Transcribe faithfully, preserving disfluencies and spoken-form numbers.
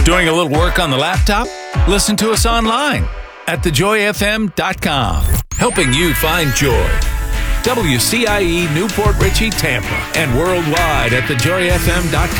Doing a little work on the laptop? Listen to us online at the joy f m dot com. Helping you find joy. W C I E Newport Richey, Tampa, and worldwide at the joy f m dot com.